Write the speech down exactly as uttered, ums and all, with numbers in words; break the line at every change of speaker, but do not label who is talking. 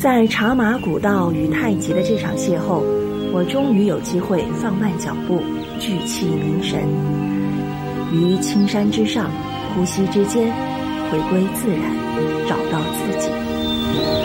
在茶马古道与太极的这场邂逅，我终于有机会放慢脚步，聚气凝神，于青山之上，呼吸之间，回归自然，找到自己。